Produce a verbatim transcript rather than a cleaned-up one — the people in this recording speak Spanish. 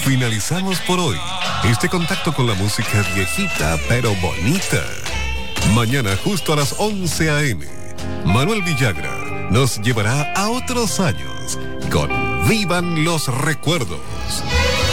finalizamos por hoy este contacto con la música viejita pero bonita. Mañana justo a las once a eme, Manuel Villagra nos llevará a otros años con Vivan los Recuerdos.